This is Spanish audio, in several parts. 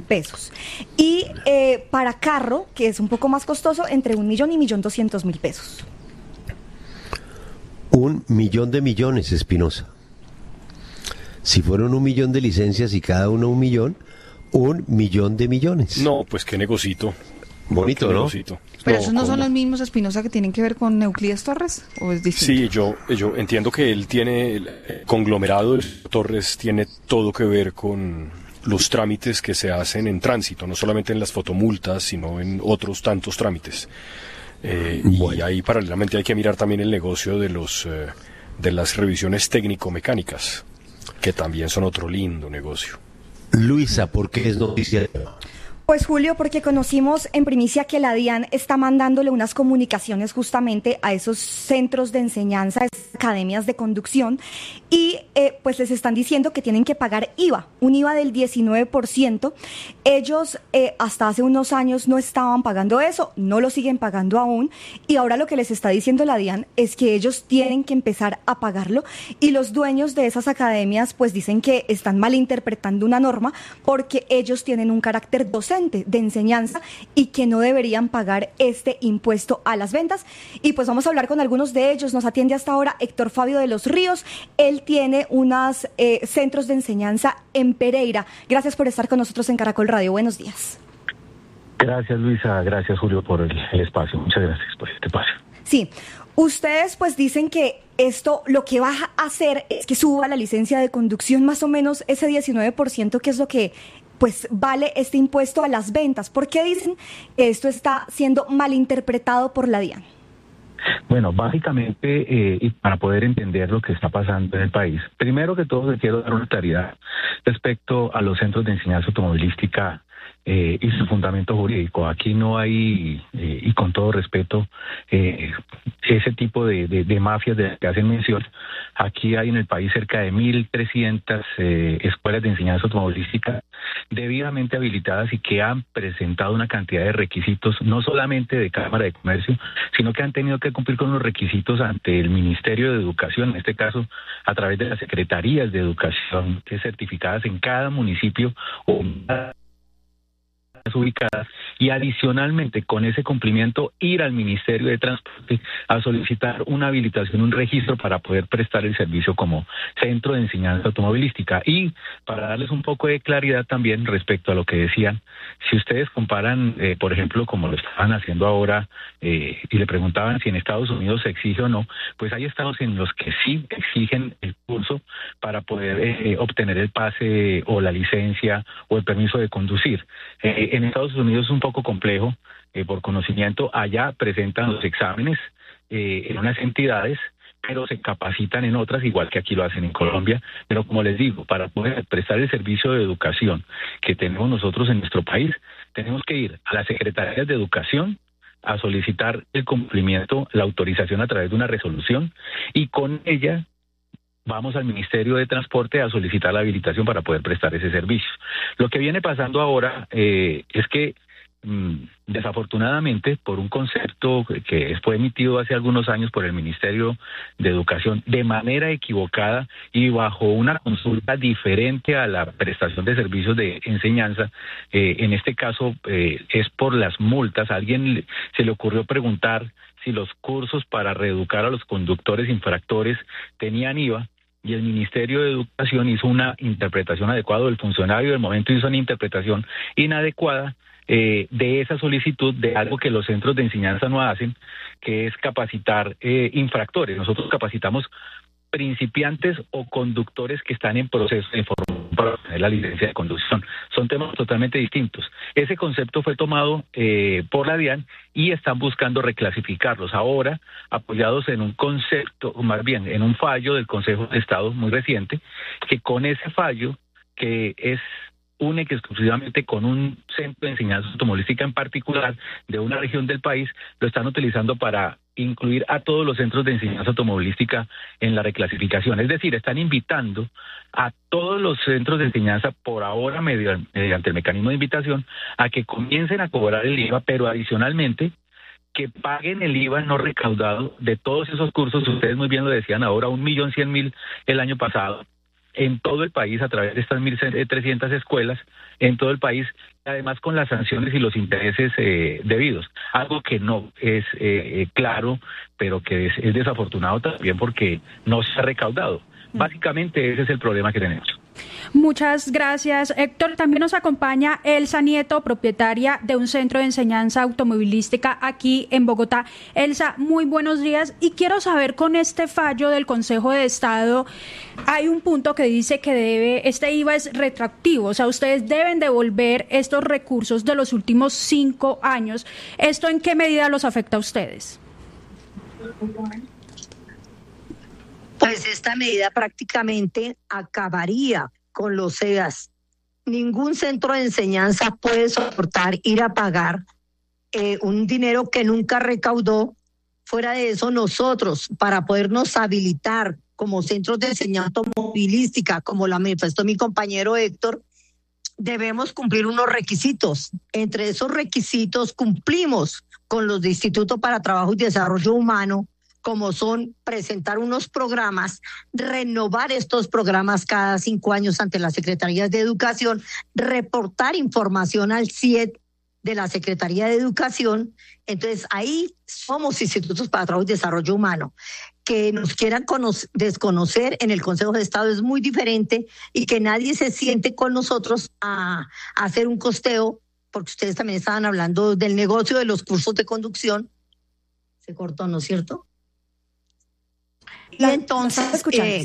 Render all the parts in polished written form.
200.000 pesos. Y para carro, que es un poco más costoso, entre 1.000.000 y 1.200.000 pesos. 1.000.000 de millones, Espinosa. Si fueron 1.000.000 de licencias y cada uno 1.000.000, 1.000.000 de millones. No, pues qué negocito. Bonito, ¿no? Negocito. Pero esos no son los mismos, Espinosa, que tienen que ver con Euclides Torres, ¿o es distinto? Sí, yo entiendo que él tiene, el conglomerado de Torres tiene todo que ver con los trámites que se hacen en tránsito, no solamente en las fotomultas, sino en otros tantos trámites. Bueno. Y ahí paralelamente hay que mirar también el negocio de las revisiones técnico-mecánicas, que también son otro lindo negocio. Luisa, ¿por qué es noticia? Pues Julio, porque conocimos en primicia que la DIAN está mandándole unas comunicaciones justamente a esos centros de enseñanza, academias de conducción, y pues les están diciendo que tienen que pagar IVA, un IVA del 19%. Ellos hasta hace unos años no estaban pagando eso, no lo siguen pagando aún, y ahora lo que les está diciendo la DIAN es que ellos tienen que empezar a pagarlo, y los dueños de esas academias pues dicen que están malinterpretando una norma porque ellos tienen un carácter docente, de enseñanza, y que no deberían pagar este impuesto a las ventas. Y pues vamos a hablar con algunos de ellos. Nos atiende hasta ahora Héctor Fabio de los Ríos. Él tiene unos centros de enseñanza en Pereira. Gracias por estar con nosotros en Caracol Radio. Buenos días. Gracias, Luisa. Gracias, Julio, por el espacio. Muchas gracias por este espacio. Sí, ustedes pues dicen que esto lo que va a hacer es que suba la licencia de conducción más o menos ese 19%, que es lo que pues vale este impuesto a las ventas. ¿Por qué dicen que esto está siendo malinterpretado por la DIAN? Bueno, básicamente, y para poder entender lo que está pasando en el país, primero que todo, le quiero dar una claridad respecto a los centros de enseñanza automovilística y su fundamento jurídico. Aquí no hay, y con todo respeto, ese tipo de mafias de las que hacen mención. Aquí hay en el país cerca de 1.300 escuelas de enseñanza automovilística debidamente habilitadas y que han presentado una cantidad de requisitos, no solamente de Cámara de Comercio, sino que han tenido que cumplir con los requisitos ante el Ministerio de Educación, en este caso a través de las secretarías de educación certificadas en cada municipio o ubicadas, y adicionalmente con ese cumplimiento ir al Ministerio de Transporte a solicitar una habilitación, un registro para poder prestar el servicio como centro de enseñanza automovilística. Y para darles un poco de claridad también respecto a lo que decían, si ustedes comparan, por ejemplo, como lo estaban haciendo ahora, y le preguntaban si en Estados Unidos se exige o no, pues hay estados en los que sí exigen el curso para poder obtener el pase o la licencia o el permiso de conducir. En Estados Unidos es un poco complejo por conocimiento. Allá presentan los exámenes en unas entidades, pero se capacitan en otras, igual que aquí lo hacen en Colombia. Pero como les digo, para poder prestar el servicio de educación que tenemos nosotros en nuestro país, tenemos que ir a las secretarías de educación a solicitar el cumplimiento, la autorización a través de una resolución, y con ella vamos al Ministerio de Transporte a solicitar la habilitación para poder prestar ese servicio. Lo que viene pasando ahora es que desafortunadamente, por un concepto que fue emitido hace algunos años por el Ministerio de Educación de manera equivocada y bajo una consulta diferente a la prestación de servicios de enseñanza, en este caso es por las multas. A alguien se le ocurrió preguntar si los cursos para reeducar a los conductores infractores tenían IVA, y el Ministerio de Educación hizo una interpretación adecuada, el funcionario del momento hizo una interpretación inadecuada de esa solicitud, de algo que los centros de enseñanza no hacen, que es capacitar infractores. Nosotros capacitamos principiantes o conductores que están en proceso de formación para obtener la licencia de conducción. Son temas totalmente distintos. Ese concepto fue tomado por la DIAN y están buscando reclasificarlos ahora, apoyados en un concepto, o más bien en un fallo del Consejo de Estado muy reciente, que con ese fallo, que es única y exclusivamente con un centro de enseñanza automovilística en particular de una región del país, lo están utilizando para incluir a todos los centros de enseñanza automovilística en la reclasificación. Es decir, están invitando a todos los centros de enseñanza, por ahora mediante el mecanismo de invitación, a que comiencen a cobrar el IVA, pero adicionalmente que paguen el IVA no recaudado de todos esos cursos. Ustedes muy bien lo decían ahora, 1.100.000 el año pasado, en todo el país a través de estas 1.300 escuelas en todo el país, además con las sanciones y los intereses debidos. Algo que no es claro, pero que es desafortunado también porque no se ha recaudado. Básicamente ese es el problema que tenemos. Muchas gracias, Héctor. También nos acompaña Elsa Nieto, propietaria de un centro de enseñanza automovilística aquí en Bogotá. Elsa, muy buenos días. Y quiero saber, con este fallo del Consejo de Estado, hay un punto que dice que este IVA es retroactivo, o sea, ustedes deben devolver estos recursos de los últimos 5 años. ¿Esto en qué medida los afecta a ustedes? Pues esta medida prácticamente acabaría con los CEAS. Ningún centro de enseñanza puede soportar ir a pagar un dinero que nunca recaudó. Fuera de eso, nosotros, para podernos habilitar como centros de enseñanza automovilística, como la manifestó mi compañero Héctor, debemos cumplir unos requisitos. Entre esos requisitos cumplimos con los de Instituto para Trabajo y Desarrollo Humano, como son presentar unos programas, renovar estos programas cada 5 años ante las Secretarías de Educación, reportar información al CIED de la Secretaría de Educación. Entonces ahí somos Institutos para Trabajo y Desarrollo Humano. Que nos quieran desconocer en el Consejo de Estado es muy diferente, y que nadie se siente con nosotros a hacer un costeo, porque ustedes también estaban hablando del negocio de los cursos de conducción. Se cortó, ¿no es cierto? Y entonces,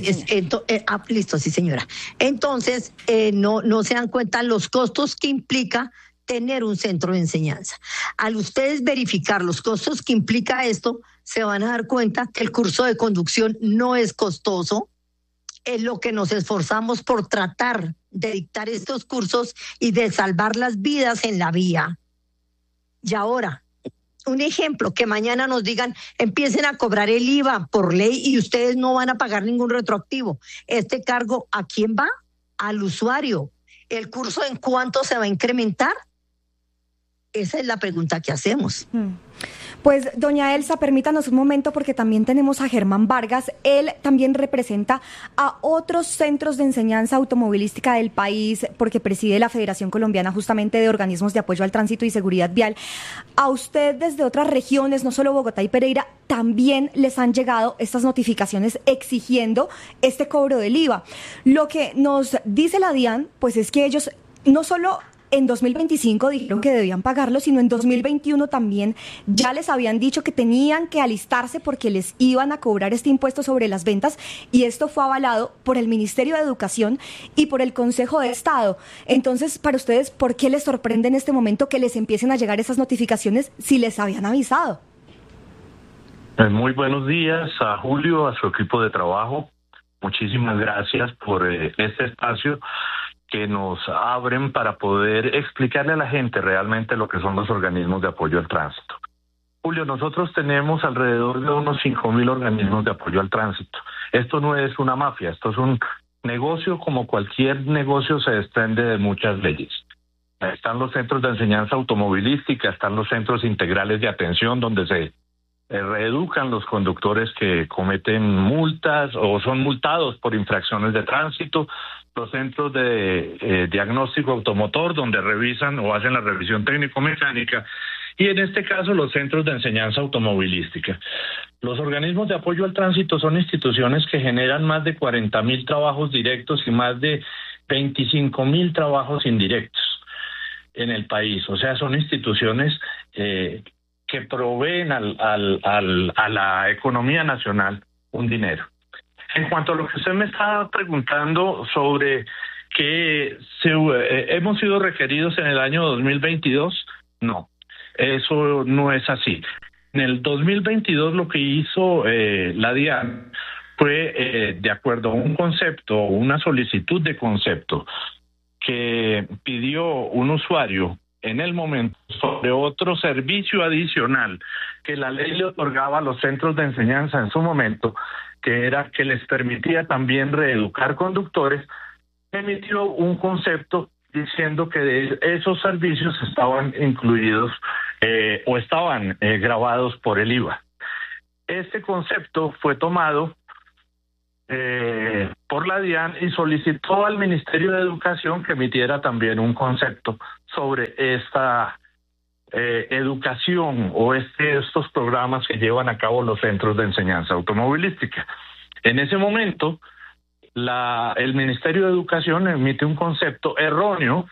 listo, sí, señora. Entonces, no se dan cuenta los costos que implica tener un centro de enseñanza. Al ustedes verificar los costos que implica esto, se van a dar cuenta que el curso de conducción no es costoso. Es lo que nos esforzamos por tratar de dictar estos cursos y de salvar las vidas en la vía. Y ahora, un ejemplo, que mañana nos digan, empiecen a cobrar el IVA por ley y ustedes no van a pagar ningún retroactivo. ¿Este cargo a quién va? Al usuario. ¿El curso en cuánto se va a incrementar? Esa es la pregunta que hacemos. Pues, doña Elsa, permítanos un momento, porque también tenemos a Germán Vargas. Él también representa a otros centros de enseñanza automovilística del país, porque preside la Federación Colombiana justamente de Organismos de Apoyo al Tránsito y Seguridad Vial. A usted, desde otras regiones, no solo Bogotá y Pereira, también les han llegado estas notificaciones exigiendo este cobro del IVA. Lo que nos dice la DIAN, pues es que ellos no solo en 2025 dijeron que debían pagarlo, sino en 2021 también ya les habían dicho que tenían que alistarse porque les iban a cobrar este impuesto sobre las ventas, y esto fue avalado por el Ministerio de Educación y por el Consejo de Estado. Entonces, para ustedes, ¿por qué les sorprende en este momento que les empiecen a llegar esas notificaciones si les habían avisado? Muy buenos días a Julio, a su equipo de trabajo. Muchísimas gracias por este espacio que nos abren para poder explicarle a la gente realmente lo que son los organismos de apoyo al tránsito. Julio, nosotros tenemos alrededor de unos 5.000 organismos de apoyo al tránsito. Esto no es una mafia, esto es un negocio. Como cualquier negocio, se desprende de muchas leyes. Están los centros de enseñanza automovilística, están los centros integrales de atención donde se reeducan los conductores que cometen multas o son multados por infracciones de tránsito, los centros de diagnóstico automotor donde revisan o hacen la revisión técnico-mecánica, y en este caso los centros de enseñanza automovilística. Los organismos de apoyo al tránsito son instituciones que generan más de 40.000 trabajos directos y más de 25.000 trabajos indirectos en el país. O sea, son instituciones que proveen a la economía nacional un dinero. En cuanto a lo que usted me estaba preguntando sobre que hemos sido requeridos en el año 2022, no, eso no es así. En el 2022 lo que hizo la DIAN fue, de acuerdo a un concepto, una solicitud de concepto que pidió un usuario en el momento sobre otro servicio adicional que la ley le otorgaba a los centros de enseñanza en su momento, que era que les permitía también reeducar conductores, emitió un concepto diciendo que esos servicios estaban incluidos o estaban grabados por el IVA. Este concepto fue tomado por la DIAN y solicitó al Ministerio de Educación que emitiera también un concepto sobre esta educación o estos programas que llevan a cabo los centros de enseñanza automovilística. En ese momento, el Ministerio de Educación emite un concepto erróneo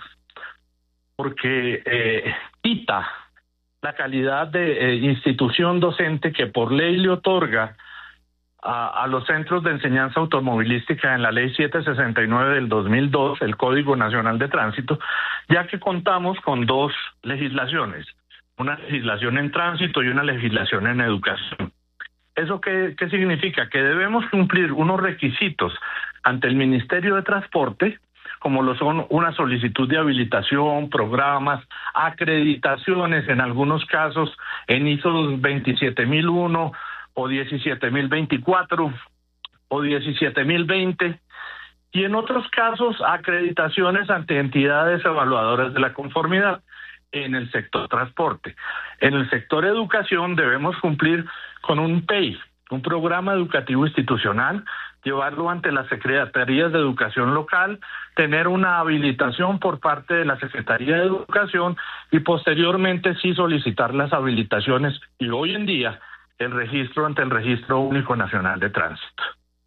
porque quita la calidad de institución docente que por ley le otorga a los centros de enseñanza automovilística en la Ley 769 del 2002, el Código Nacional de Tránsito, ya que contamos con dos legislaciones, una legislación en tránsito y una legislación en educación. ¿Eso qué significa? Que debemos cumplir unos requisitos ante el Ministerio de Transporte, como lo son una solicitud de habilitación, programas, acreditaciones, en algunos casos en ISO 27001, o 17024 o 17020 y en otros casos acreditaciones ante entidades evaluadoras de la conformidad en el sector transporte. En el sector educación debemos cumplir con un PEI, un programa educativo institucional, llevarlo ante las secretarías de educación local, tener una habilitación por parte de la Secretaría de Educación y posteriormente sí solicitar las habilitaciones y hoy en día el registro ante el Registro Único Nacional de Tránsito.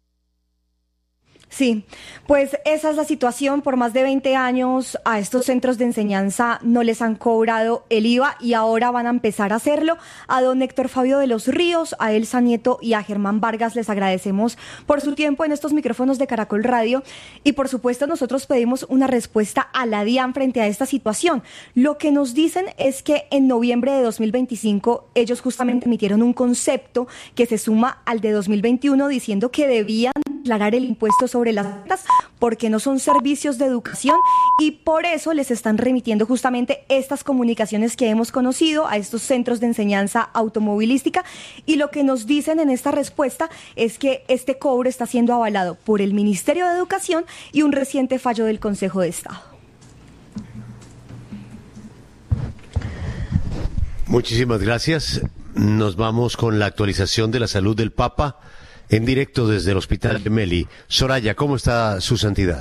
Sí, pues esa es la situación. Por más de 20 años a estos centros de enseñanza no les han cobrado el IVA y ahora van a empezar a hacerlo. A don Héctor Fabio de los Ríos, a Elsa Nieto y a Germán Vargas les agradecemos por su tiempo en estos micrófonos de Caracol Radio y por supuesto nosotros pedimos una respuesta a la DIAN frente a esta situación. Lo que nos dicen es que en noviembre de 2025 ellos justamente emitieron un concepto que se suma al de 2021 diciendo que debían declarar el impuesto sobre las rentas porque no son servicios de educación y por eso les están remitiendo justamente estas comunicaciones que hemos conocido a estos centros de enseñanza automovilística y lo que nos dicen en esta respuesta es que este cobro está siendo avalado por el Ministerio de Educación y un reciente fallo del Consejo de Estado. Muchísimas gracias. Nos vamos con la actualización de la salud del Papa. En directo desde el Hospital Gemelli. Soraya, ¿cómo está su santidad?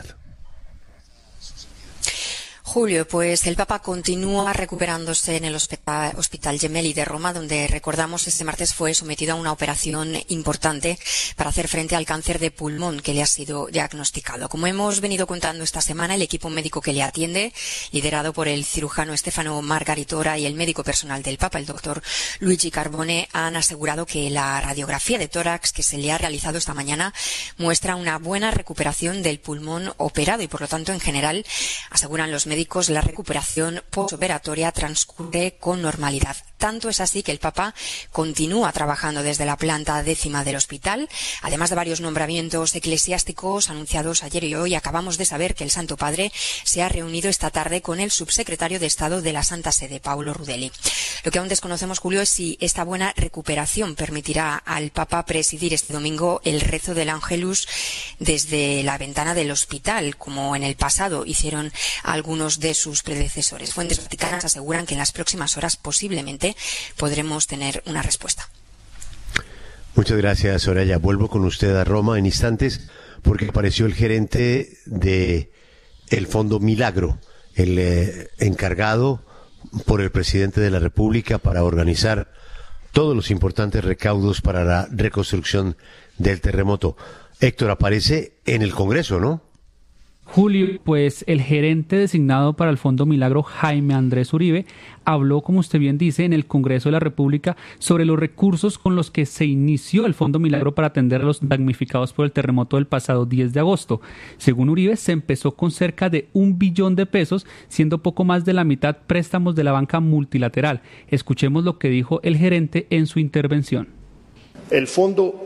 Julio, pues el Papa continúa recuperándose en el Hospital Gemelli de Roma, donde recordamos este martes fue sometido a una operación importante para hacer frente al cáncer de pulmón que le ha sido diagnosticado. Como hemos venido contando esta semana, el equipo médico que le atiende, liderado por el cirujano Stefano Margaritora y el médico personal del Papa, el doctor Luigi Carbone, han asegurado que la radiografía de tórax que se le ha realizado esta mañana muestra una buena recuperación del pulmón operado y, por lo tanto, en general, aseguran los médicos, la recuperación postoperatoria transcurre con normalidad. Tanto es así que el Papa continúa trabajando desde la planta 10ª del hospital. Además de varios nombramientos eclesiásticos anunciados ayer y hoy, acabamos de saber que el Santo Padre se ha reunido esta tarde con el subsecretario de Estado de la Santa Sede, Paolo Rudelli. Lo que aún desconocemos, Julio, es si esta buena recuperación permitirá al Papa presidir este domingo el rezo del Ángelus desde la ventana del hospital, como en el pasado hicieron algunos de sus predecesores. Fuentes vaticanas aseguran que en las próximas horas posiblemente podremos tener una respuesta. Muchas gracias, Soraya. Vuelvo con usted a Roma en instantes porque apareció el gerente de el Fondo Milagro, el encargado por el presidente de la República para organizar todos los importantes recaudos para la reconstrucción del terremoto. Héctor, aparece en el Congreso, ¿no? Julio, pues el gerente designado para el Fondo Milagro, Jaime Andrés Uribe, habló, como usted bien dice, en el Congreso de la República sobre los recursos con los que se inició el Fondo Milagro para atender a los damnificados por el terremoto del pasado 10 de agosto. Según Uribe, se empezó con cerca de 1 billón de pesos, siendo poco más de la mitad préstamos de la banca multilateral. Escuchemos lo que dijo el gerente en su intervención. El fondo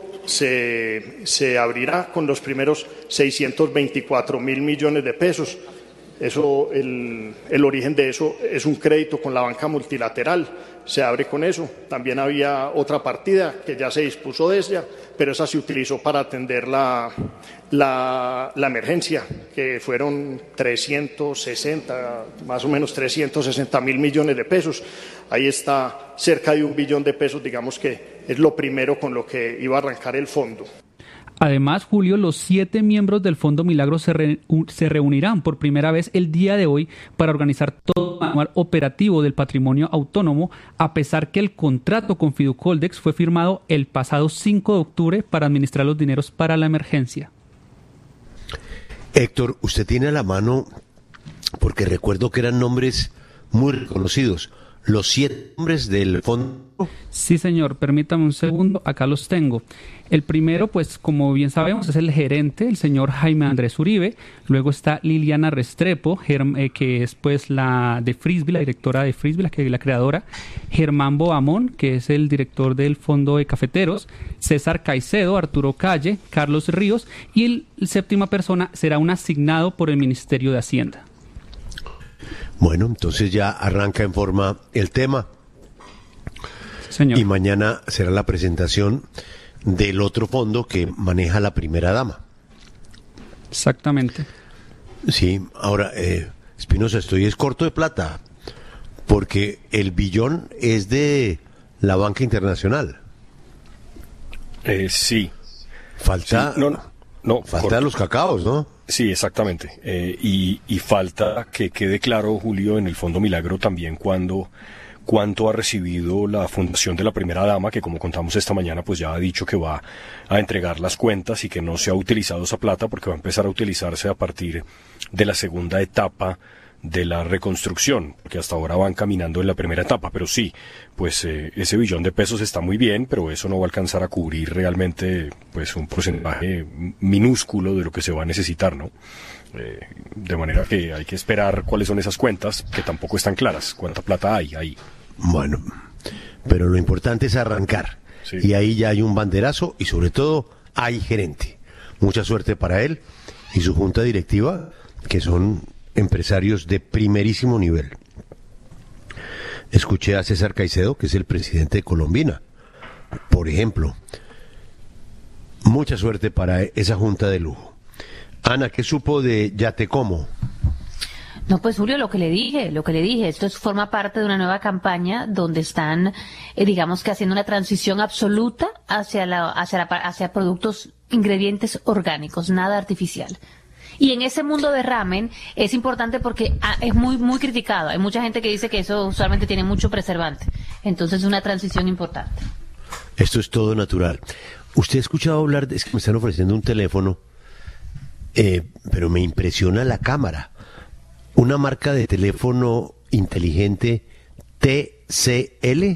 se abrirá con los primeros 624.000 millones de pesos. Eso, el origen de eso es un crédito con la banca multilateral. Se abre con eso. También había otra partida que ya se dispuso de ella, pero esa se utilizó para atender la emergencia, que fueron más o menos 360.000 millones de pesos. Ahí está cerca de 1 billón de pesos, digamos que es lo primero con lo que iba a arrancar el fondo. Además, Julio, los 7 miembros del Fondo Milagro se reunirán por primera vez el día de hoy para organizar todo el manual operativo del patrimonio autónomo, a pesar que el contrato con Fiducoldex fue firmado el pasado 5 de octubre para administrar los dineros para la emergencia. Héctor, usted tiene a la mano, porque recuerdo que eran nombres muy reconocidos, los 7 nombres del fondo. Sí, señor, permítame un segundo, acá los tengo. El primero, pues como bien sabemos, es el gerente, el señor Jaime Andrés Uribe. Luego está Liliana Restrepo, que es pues la de Frisbee, la directora de Frisbee, la creadora. Germán Boamón, que es el director del Fondo de Cafeteros. César Caicedo, Arturo Calle, Carlos Ríos. Y la séptima persona será un asignado por el Ministerio de Hacienda. Bueno, entonces ya arranca en forma el tema. Señor. Y mañana será la presentación del otro fondo que maneja la primera dama. Exactamente. Sí, ahora, Espinosa, estoy corto de plata, porque el billón es de la banca internacional. Sí. Falta, sí, no, falta los cacaos, ¿no? Sí, exactamente. Y falta que quede claro, Julio, en el Fondo Milagro también cuánto ha recibido la Fundación de la Primera Dama, que como contamos esta mañana, pues ya ha dicho que va a entregar las cuentas y que no se ha utilizado esa plata porque va a empezar a utilizarse a partir de la segunda etapa de la reconstrucción, porque hasta ahora van caminando en la primera etapa, pero sí, pues ese billón de pesos está muy bien, pero eso no va a alcanzar a cubrir realmente pues un porcentaje minúsculo de lo que se va a necesitar, ¿no? De manera que hay que esperar cuáles son esas cuentas, que tampoco están claras, cuánta plata hay ahí. Bueno, pero lo importante es arrancar, sí. Y ahí ya hay un banderazo y sobre todo hay gerente. Mucha suerte para él y su junta directiva, que son empresarios de primerísimo nivel. Escuché a César Caicedo, que es el presidente de Colombina, por ejemplo. Mucha suerte para esa junta de lujo. Ana, ¿qué supo de Ya Te Como? No, pues Julio, lo que le dije, esto forma parte de una nueva campaña donde están, digamos que haciendo una transición absoluta hacia productos, ingredientes orgánicos, nada artificial. Y en ese mundo de ramen es importante porque es muy, muy criticado. Hay mucha gente que dice que eso usualmente tiene mucho preservante. Entonces es una transición importante. Esto es todo natural. ¿Usted ha escuchado hablar es que me están ofreciendo un teléfono, pero me impresiona la cámara? Una marca de teléfono inteligente TCL.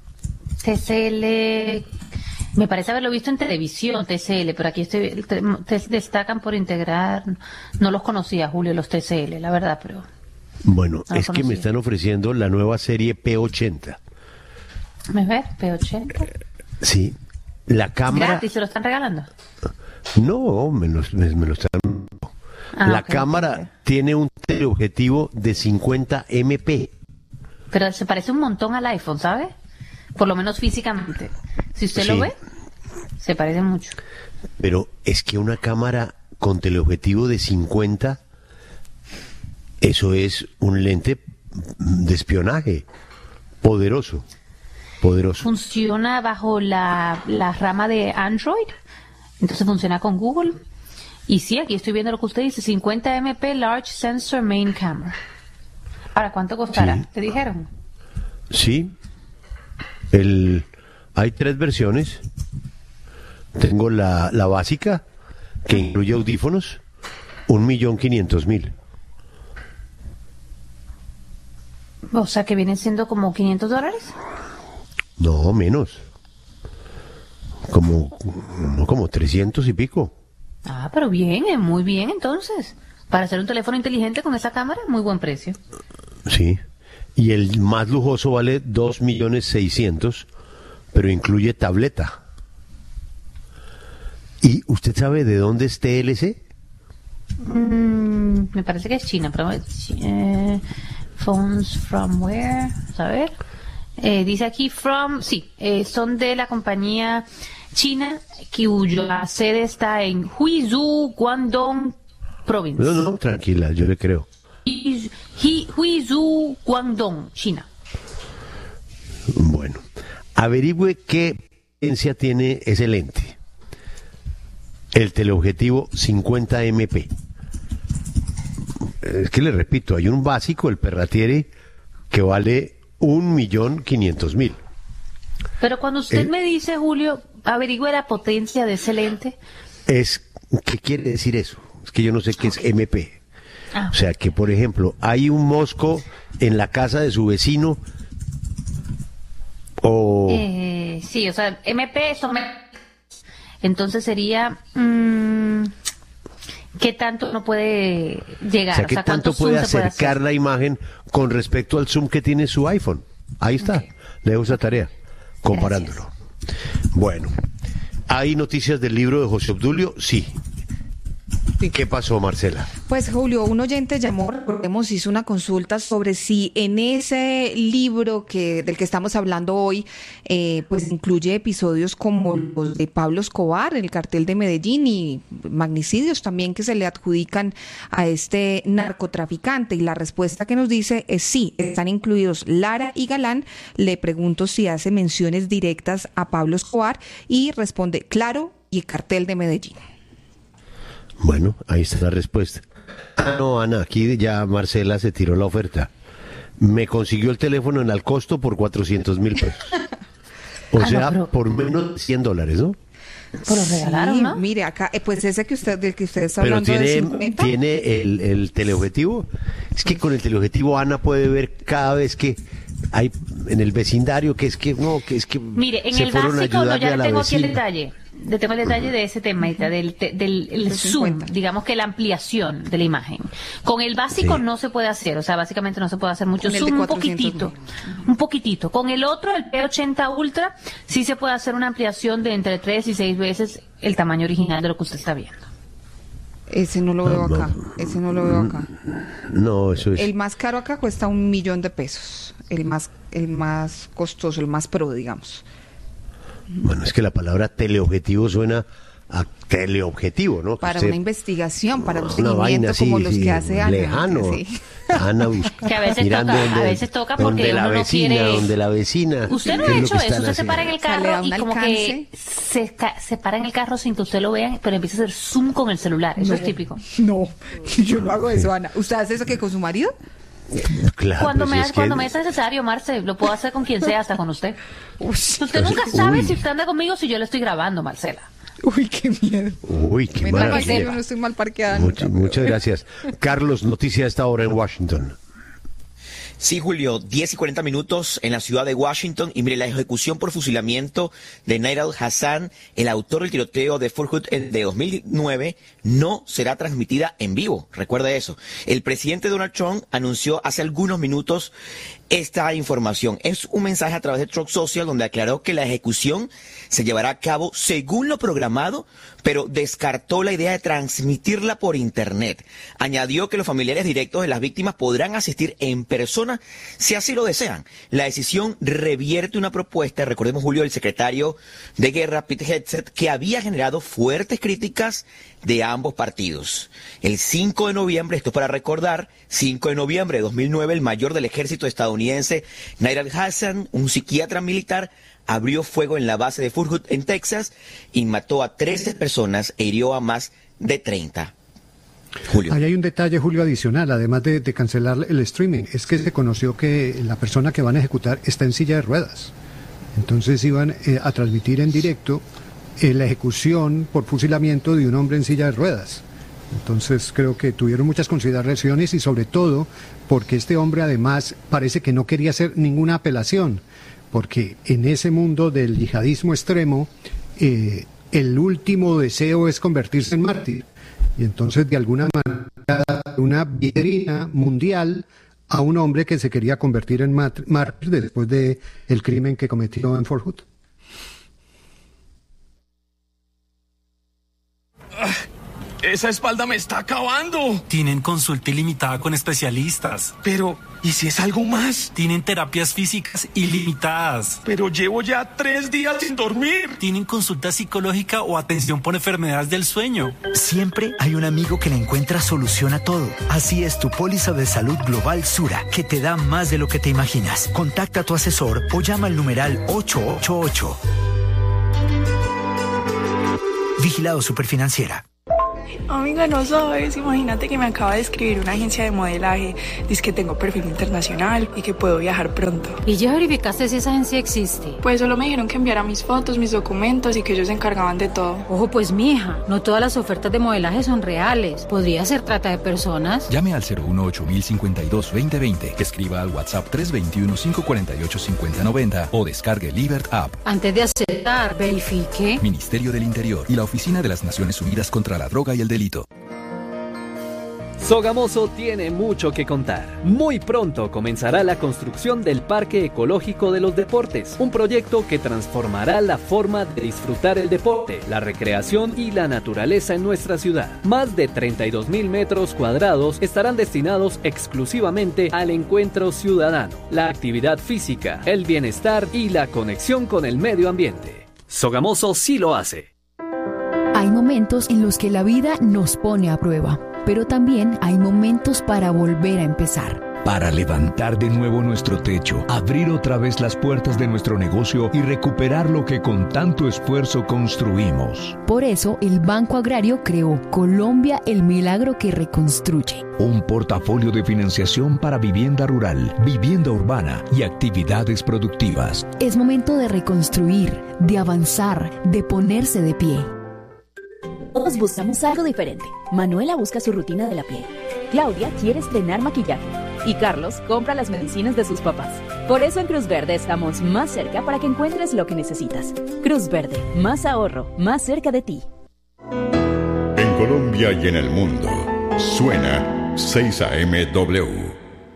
TCL, me parece haberlo visto en televisión, TCL, pero aquí destacan por integrar. No los conocía, Julio, los TCL, la verdad, pero... Bueno, es que me están ofreciendo la nueva serie P80. ¿Me ves? P80. Sí, la cámara... ¿Gratis se lo están regalando? No, me lo están... la cámara tiene un teleobjetivo de 50 MP. Pero se parece un montón al iPhone, ¿sabe? Por lo menos físicamente. Si usted lo ve, se parece mucho. Pero es que una cámara con teleobjetivo de 50, eso es un lente de espionaje poderoso. Funciona bajo la rama de Android, entonces funciona con Google. Y sí, aquí estoy viendo lo que usted dice, 50 MP Large Sensor Main Camera. ¿Para cuánto costará? Sí. ¿Te dijeron? Sí. Hay 3 versiones. Tengo la básica, que incluye audífonos, 1.500.000. O sea, que vienen siendo como $500. No, menos. Como 300 y pico. Ah, pero bien, muy bien entonces. Para hacer un teléfono inteligente con esa cámara, muy buen precio. Sí. Y el más lujoso vale 2.600.000, pero incluye tableta. ¿Y usted sabe de dónde es TLC? Me parece que es China, pero phones from where, a ver. Dice aquí son de la compañía china cuya sede está en Huizhou, Guangdong Province. No, tranquila, yo le creo. Huizhou, Guangdong, China. Bueno, averigüe qué potencia tiene ese lente. el teleobjetivo 50 MP. Es que le repito, hay un básico, el Perratiere, que vale 1.500.000. Pero cuando usted me dice, Julio, averigüe la potencia de ese lente. ¿Qué quiere decir eso? Es que yo no sé qué es MP. O sea, que por ejemplo, hay un mosco en la casa de su vecino o... sí, o sea, MP, eso entonces sería... ¿qué tanto no puede llegar? O sea, ¿qué tanto puede acercar la imagen con respecto al zoom que tiene su iPhone? Ahí está, le dejo esa tarea, comparándolo. Gracias. Bueno, ¿hay noticias del libro de José Obdulio? Sí. ¿Qué pasó, Marcela? Pues, Julio, un oyente llamó, recordemos, hizo una consulta sobre si en ese libro del que estamos hablando hoy, pues incluye episodios como los de Pablo Escobar, el cartel de Medellín, y magnicidios también que se le adjudican a este narcotraficante. Y la respuesta que nos dice es sí, están incluidos Lara y Galán. Le pregunto si hace menciones directas a Pablo Escobar y responde claro, y el cartel de Medellín. Bueno, ahí está la respuesta. No, Ana, aquí ya Marcela se tiró la oferta. Me consiguió el teléfono en al costo por 400.000 pesos. O sea, por menos de $100, ¿no? Pero lo regalaron, ¿no? Mire, acá, pues ese del que usted está hablando. Pero tiene el teleobjetivo. Es que con el teleobjetivo Ana puede ver cada vez que hay en el vecindario que es que mire, en el básico ya le tengo aquí el detalle. Le tengo el detalle de ese tema, del zoom, digamos que la ampliación de la imagen. Con el básico no se puede hacer, o sea, básicamente no se puede hacer mucho zoom, un poquitito. Con el otro, el P80 Ultra, sí se puede hacer una ampliación de entre 3 y 6 veces el tamaño original de lo que usted está viendo. Ese no lo veo acá, No, eso es... El más caro acá cuesta $1.000.000, el más costoso, el más pro, digamos. Bueno, es que la palabra teleobjetivo suena a teleobjetivo, ¿no? Para una investigación, para un seguimiento como los que hace Ana. Lejano. Ana que a veces toca porque uno no quiere... Donde la vecina... Usted no ha hecho eso, usted se para en el carro y como que se para en el carro sin que usted lo vea, pero empieza a hacer zoom con el celular. Eso es típico. No, yo no hago eso, Ana. ¿Usted hace eso que con su marido? Claro, cuando me es necesario, Marce, lo puedo hacer con quien sea, hasta con usted. Usted nunca sabe si usted anda conmigo, si yo le estoy grabando, Marcela. Uy, qué miedo. Uy, qué maravilla. No estoy mal parqueada. Muchas gracias. Carlos, noticia a esta hora en Washington. Sí, Julio, 10:40 en la ciudad de Washington. Y mire, la ejecución por fusilamiento de Nahir al-Hassan, el autor del tiroteo de Fort Hood de 2009, no será transmitida en vivo. Recuerda eso. El presidente Donald Trump anunció hace algunos minutos esta información. Es un mensaje a través de Truth Social donde aclaró que la ejecución se llevará a cabo según lo programado, pero descartó la idea de transmitirla por internet. Añadió que los familiares directos de las víctimas podrán asistir en persona si así lo desean. La decisión revierte una propuesta, recordemos, Julio, del secretario de Guerra, Pete Hegseth, que había generado fuertes críticas de ambos partidos. El 5 de noviembre, esto es para recordar, 5 de noviembre de 2009, el mayor del ejército estadounidense, Nahir al-Hassan, un psiquiatra militar, abrió fuego en la base de Fort Hood, en Texas, y mató a 13 personas e hirió a más de 30. Julio. Ahí hay un detalle, Julio, adicional, además de cancelar el streaming, es que se conoció que la persona que van a ejecutar está en silla de ruedas. Entonces iban a transmitir en directo la ejecución por fusilamiento de un hombre en silla de ruedas. Entonces creo que tuvieron muchas consideraciones y sobre todo porque este hombre además parece que no quería hacer ninguna apelación, porque en ese mundo del yihadismo extremo el último deseo es convertirse en mártir. Y entonces de alguna manera una vitrina mundial a un hombre que se quería convertir en mártir después de el crimen que cometió en Fort Hood. Esa espalda me está acabando. Tienen consulta ilimitada con especialistas. Pero, ¿y si es algo más? Tienen terapias físicas ilimitadas. Pero llevo ya 3 días sin dormir. Tienen consulta psicológica o atención por enfermedades del sueño. Siempre hay un amigo que le encuentra solución a todo. Así es tu póliza de salud global Sura, que te da más de lo que te imaginas. Contacta a tu asesor o llama al numeral 888. Vigilado Superfinanciera. Amiga, no sabes, imagínate que me acaba de escribir una agencia de modelaje, dice que tengo perfil internacional y que puedo viajar pronto. ¿Y ya verificaste si esa agencia existe? Pues solo me dijeron que enviara mis fotos, mis documentos y que ellos se encargaban de todo. Ojo pues, mija, no todas las ofertas de modelaje son reales. Podría ser trata de personas. Llame al 018-052-2020, escriba al WhatsApp 321-548-5090 o descargue Libert App. Antes de aceptar, verifique. Ministerio del Interior y la Oficina de las Naciones Unidas contra la Droga y el Delito. Sogamoso tiene mucho que contar. Muy pronto comenzará la construcción del Parque Ecológico de los Deportes, un proyecto que transformará la forma de disfrutar el deporte, la recreación y la naturaleza en nuestra ciudad. Más de 32,000 metros cuadrados estarán destinados exclusivamente al encuentro ciudadano, la actividad física, el bienestar y la conexión con el medio ambiente. Sogamoso sí lo hace. Hay momentos en los que la vida nos pone a prueba, pero también hay momentos para volver a empezar. Para levantar de nuevo nuestro techo, abrir otra vez las puertas de nuestro negocio y recuperar lo que con tanto esfuerzo construimos. Por eso, el Banco Agrario creó Colombia, el milagro que reconstruye. Un portafolio de financiación para vivienda rural, vivienda urbana y actividades productivas. Es momento de reconstruir, de avanzar, de ponerse de pie. Todos buscamos algo diferente. Manuela busca su rutina de la piel. Claudia quiere estrenar maquillaje. Y Carlos compra las medicinas de sus papás. Por eso en Cruz Verde estamos más cerca para que encuentres lo que necesitas. Cruz Verde, más ahorro, más cerca de ti. En Colombia y en el mundo, suena 6AMW.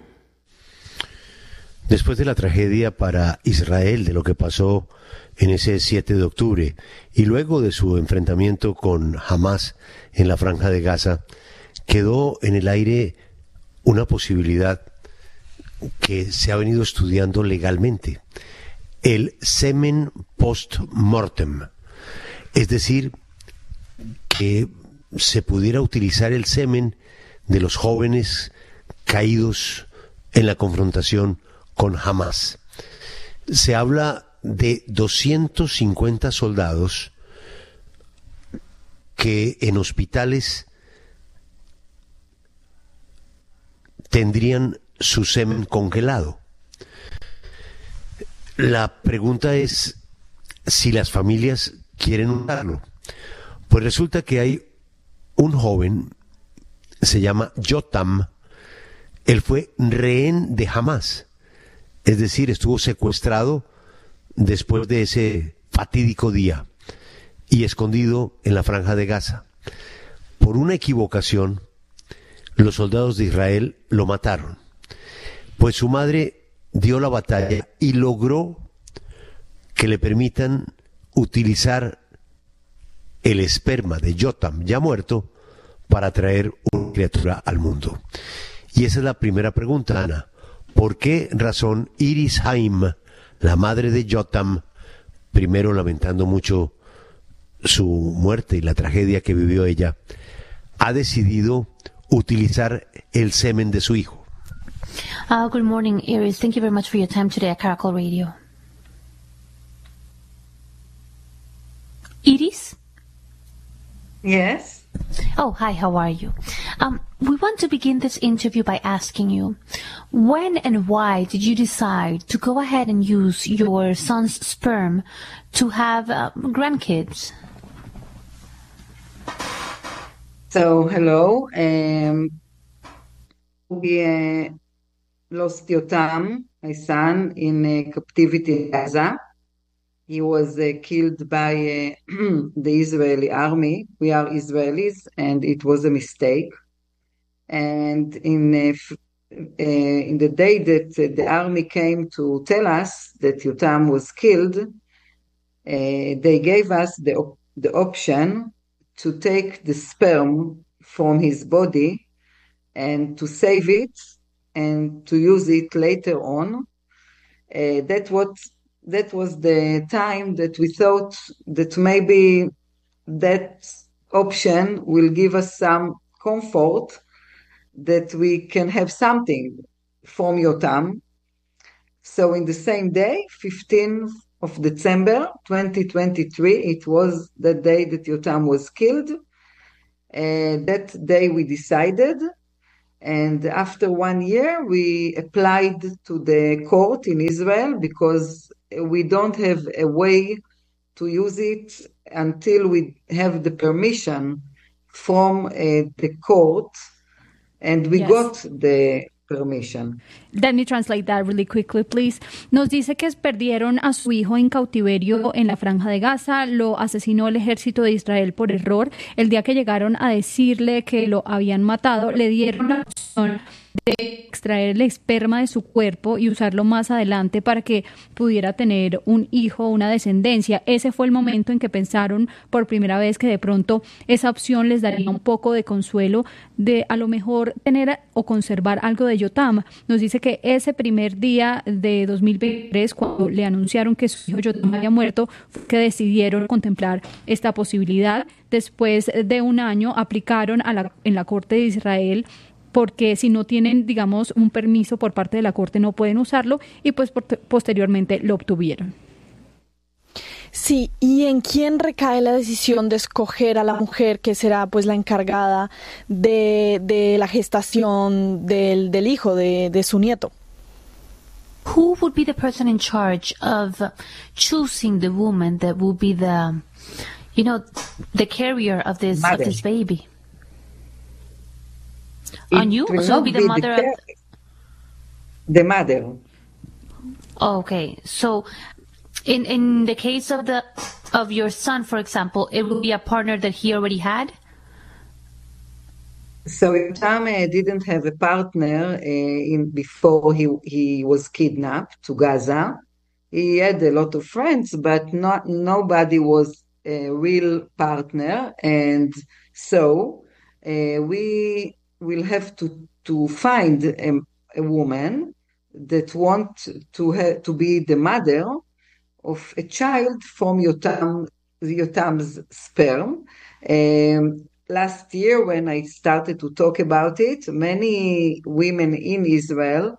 Después de la tragedia para Israel de lo que pasó en ese 7 de octubre y luego de su enfrentamiento con Hamas en la Franja de Gaza, quedó en el aire una posibilidad que se ha venido estudiando legalmente, el semen post-mortem, es decir, que se pudiera utilizar el semen de los jóvenes caídos en la confrontación con Hamas. Se habla de 250 soldados que en hospitales tendrían su semen congelado. La pregunta es si las familias quieren usarlo. Pues resulta que hay un joven, se llama Yotam, él fue rehén de Hamas, es decir, estuvo secuestrado después de ese fatídico día y escondido en la Franja de Gaza. Por una equivocación, los soldados de Israel lo mataron, pues su madre dio la batalla y logró que le permitan utilizar el esperma de Yotam, ya muerto, para traer una criatura al mundo. Y esa es la primera pregunta, Ana. ¿Por qué razón Iris Haim, la madre de Yotam, primero lamentando mucho su muerte y la tragedia que vivió ella, ha decidido utilizar el semen de su hijo? Good morning, Iris. Thank you very much for your time today at Caracol Radio. Iris? Yes. Oh, hi, how are you? We want to begin this interview by asking you, when and why did you decide to go ahead and use your son's sperm to have grandkids? So, hello. We lost Yotam, my son, in captivity in Gaza. He was killed by the Israeli army. We are Israelis, and it was a mistake. And in the day that the army came to tell us that Yotam was killed, they gave us the option to take the sperm from his body and to save it and to use it later on. That was the time that we thought that maybe that option will give us some comfort that we can have something from Yotam. So in the same day, 15 of December 2023. It was the day that Yotam was killed. That day we decided, and after 1 year we applied to the court in Israel because we don't have a way to use it until we have the permission from the court, and we got the permission. Let me translate that really quickly, please. Nos dice que perdieron a su hijo en cautiverio en la Franja de Gaza, lo asesinó el ejército de Israel por error. El día que llegaron a decirle que lo habían matado, le dieron la opción de extraer el esperma de su cuerpo y usarlo más adelante para que pudiera tener un hijo, una descendencia. Ese fue el momento en que pensaron por primera vez que de pronto esa opción les daría un poco de consuelo de a lo mejor tener o conservar algo de Yotam. Nos dice que ese primer día de 2023, cuando le anunciaron que su hijo Yotam había muerto, fue que decidieron contemplar esta posibilidad. Después de un año aplicaron en la Corte de Israel, porque si no tienen, digamos, un permiso por parte de la Corte no pueden usarlo, y pues posteriormente lo obtuvieron. Sí, ¿y en quién recae la decisión de escoger a la mujer que será pues la encargada de la gestación del hijo, de su nieto? Who would be the person in charge of choosing the woman that will be the carrier of this baby? On you? So it'll be the mother the mother. Okay. So in the case of your son, for example, it will be a partner that he already had? So Yotam didn't have a partner before he was kidnapped to Gaza. He had a lot of friends, but nobody was a real partner, and so we will have to find a woman that want to be the mother of a child from Yotam's sperm. Last year, when I started to talk about it, many women in Israel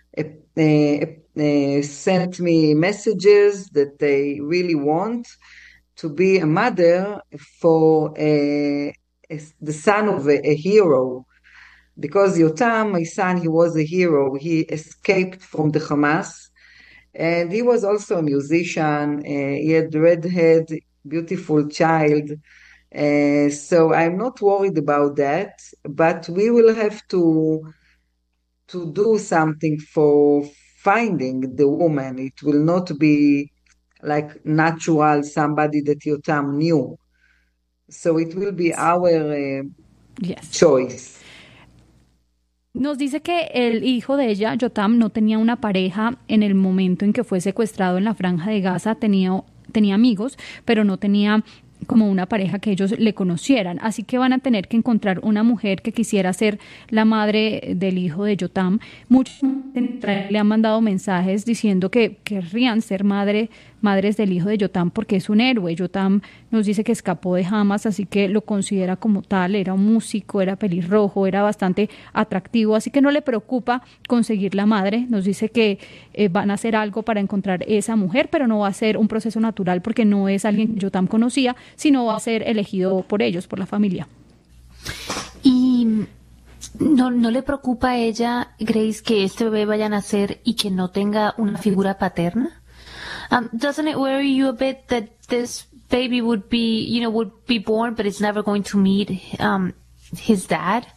sent me messages that they really want to be a mother for the son of a hero. Because Yotam, my son, he was a hero. He escaped from the Hamas, and he was also a musician. He had red hair, beautiful child. So I'm not worried about that, but we will have to do something for finding the woman. It will not be like natural, somebody that Yotam knew. So it will be our choice. Nos dice que el hijo de ella, Yotam, no tenía una pareja en el momento en que fue secuestrado en la Franja de Gaza. Tenía amigos, pero no tenía como una pareja que ellos le conocieran. Así que van a tener que encontrar una mujer que quisiera ser la madre del hijo de Yotam. Muchos le han mandado mensajes diciendo que querrían ser madres del hijo de Yotam porque es un héroe. Yotam nos dice que escapó de Hamas, así que lo considera como tal. Era un músico, era pelirrojo, era bastante atractivo, así que no le preocupa conseguir la madre. Nos dice que van a hacer algo para encontrar esa mujer, pero no va a ser un proceso natural porque no es alguien que Yotam conocía, sino va a ser elegido por ellos, por la familia. Y no le preocupa a ella, Grace, que este bebé vaya a nacer y que no tenga una figura paterna? Doesn't it worry you a bit that this baby would be born, but it's never going to meet his dad?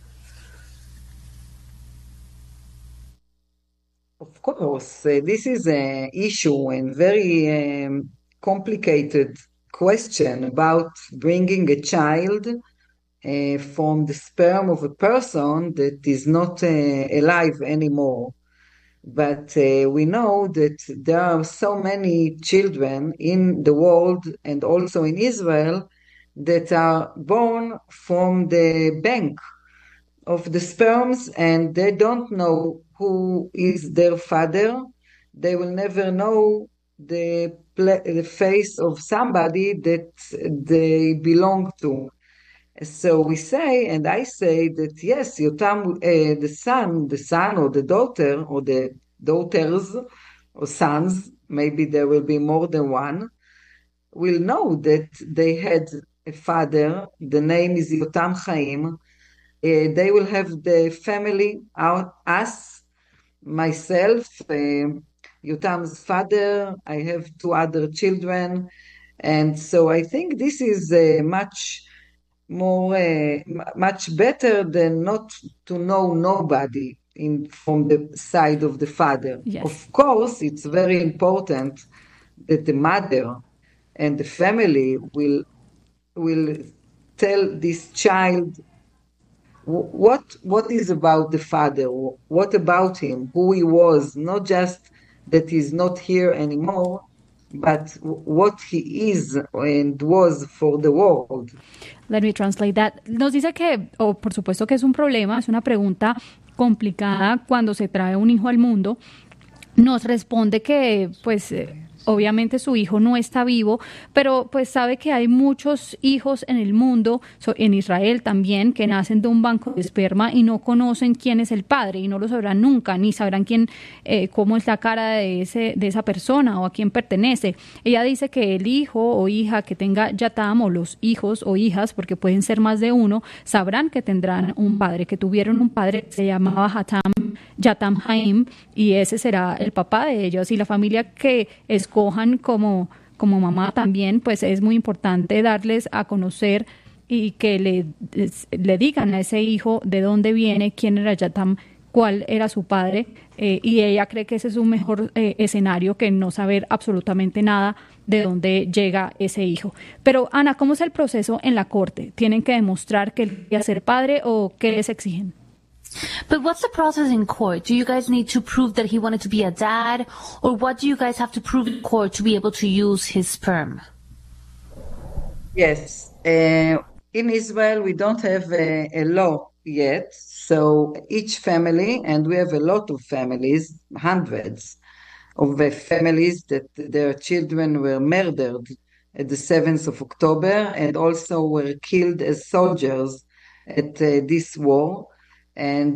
Of course, this is an issue and very complicated question about bringing a child from the sperm of a person that is not alive anymore. But we know that there are so many children in the world and also in Israel that are born from the bank of the sperms, and they don't know who is their father. They will never know the face of somebody that they belong to. So we say, and I say that yes, Yotam, the son or the daughter or the daughters or sons, maybe there will be more than one, will know that they had a father. The name is Yotam Chaim. They will have the family, us, myself, Yotam's father. I have 2 other children. And so I think this is much better than not to know nobody from the side of the father. Yes. Of course, it's very important that the mother and the family will tell this child what is about the father, what about him, who he was, not just that he's not here anymore, but what he is and was for the world. Let me translate that. Nos dice que, por supuesto que es un problema, es una pregunta complicada cuando se trae un hijo al mundo. Nos responde que, pues, obviamente su hijo no está vivo, pero pues sabe que hay muchos hijos en el mundo, en Israel también, que nacen de un banco de esperma y no conocen quién es el padre y no lo sabrán nunca, ni sabrán cómo es la cara de esa persona o a quién pertenece. Ella dice que el hijo o hija que tenga Yatam, o los hijos o hijas, porque pueden ser más de uno, sabrán que tendrán un padre, que tuvieron un padre que se llamaba Yatam Haim, y ese será el papá de ellos, y la familia que escojan como mamá también, pues es muy importante darles a conocer y que le digan a ese hijo de dónde viene, quién era Yatam, cuál era su padre, y ella cree que ese es un mejor escenario que no saber absolutamente nada de dónde llega ese hijo. Pero Ana, ¿cómo es el proceso en la corte? ¿Tienen que demostrar que él quería ser padre o qué les exigen? But what's the process in court? Do you guys need to prove that he wanted to be a dad? Or what do you guys have to prove in court to be able to use his sperm? Yes. In Israel, we don't have a law yet. So each family, and we have a lot of families, hundreds of families that their children were murdered at the 7th of October and also were killed as soldiers at this war. And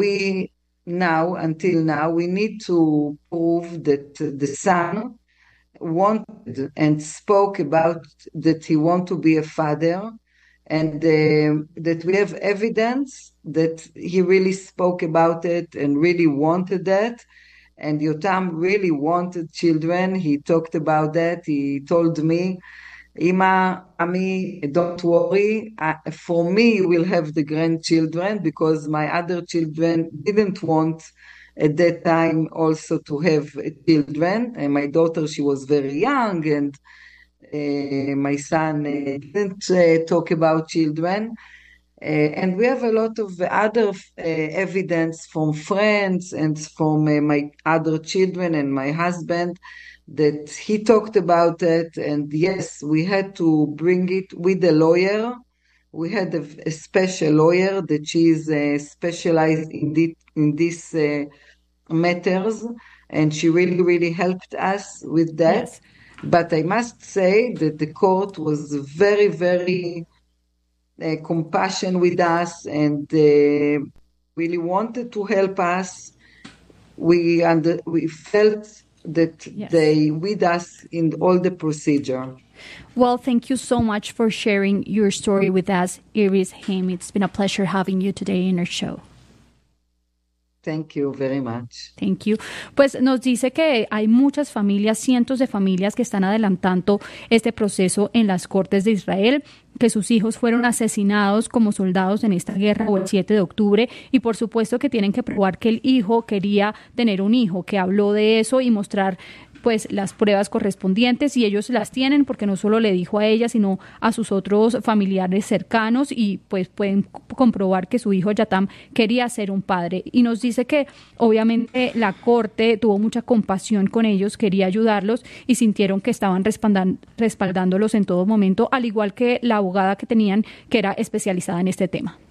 until now, we need to prove that the son wanted and spoke about that he wanted to be a father, and that we have evidence that he really spoke about it and really wanted that. And Yotam really wanted children. He talked about that. He told me, Ima, Ami, don't worry. For me, you will have the grandchildren because my other children didn't want at that time also to have children. And my daughter, she was very young, and my son didn't talk about children. And we have a lot of other evidence from friends and from my other children and my husband that he talked about it. And yes, we had to bring it with a lawyer. We had a special lawyer that she is specialized in these matters, and she really, really helped us with that. Yes. But I must say that the court was very, very compassion with us and really wanted to help us. We felt that they with us in all the procedure. Well, thank you so much for sharing your story with us, Iris Haim. It's been a pleasure having you today in our show. Thank you very much. Thank you. Pues nos dice que hay muchas familias, cientos de familias que están adelantando este proceso en las Cortes de Israel, que sus hijos fueron asesinados como soldados en esta guerra o el 7 de octubre y por supuesto que tienen que probar que el hijo quería tener un hijo, que habló de eso y mostrar pues las pruebas correspondientes, y ellos las tienen porque no solo le dijo a ella sino a sus otros familiares cercanos, y pues pueden comprobar que su hijo Yatam quería ser un padre. Y nos dice que obviamente la corte tuvo mucha compasión con ellos, quería ayudarlos y sintieron que estaban respaldándolos en todo momento, al igual que la abogada que tenían, que era especializada en este tema.